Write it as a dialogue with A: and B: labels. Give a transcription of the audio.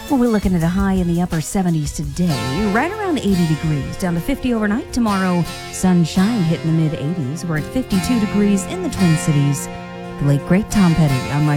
A: Well, we're looking at a high in the upper 70s today, right around 80 degrees, down to 50 overnight. Tomorrow, sunshine hitting the mid 80s. We're at 52 degrees in the Twin Cities. The late great Tom Petty on my